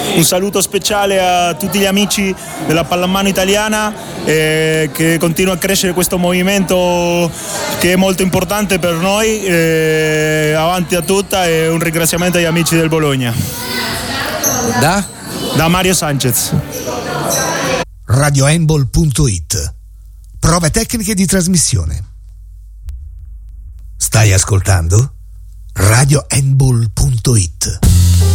Un saluto speciale a tutti gli amici della pallamano italiana, che continua a crescere questo movimento che è molto importante per noi, avanti a tutta, e un ringraziamento agli amici del Bologna. Da Mario Sanchez. RadioHandball.it. Prove tecniche di trasmissione. Stai ascoltando? RadioHandball.it.